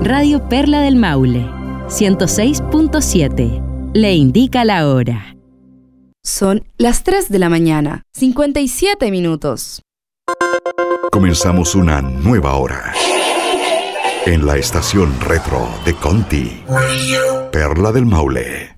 Radio Perla del Maule, 106.7. Le indica la hora. Son las 3 de la mañana, 57 minutos. Comenzamos una nueva hora. En la estación retro de Conti, Perla del Maule.